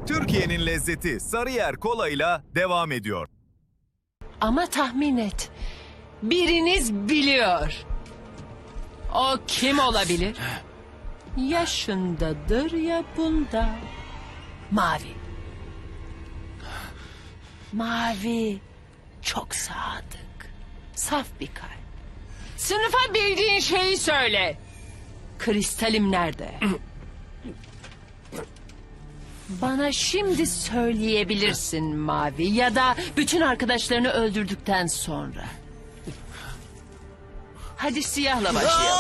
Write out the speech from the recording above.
Türkiye'nin lezzeti Sarıyer Kola'yla devam ediyor. Ama tahmin et. Biriniz biliyor. O kim olabilir? Yaşındadır ya bunda. Mavi. Mavi. Çok sadık. Saf bir kalp. Sınıfa bildiğin şeyi söyle. Kristalim nerede? Bana şimdi söyleyebilirsin Mavi, ya da bütün arkadaşlarını öldürdükten sonra. Hadi siyahla başlayalım.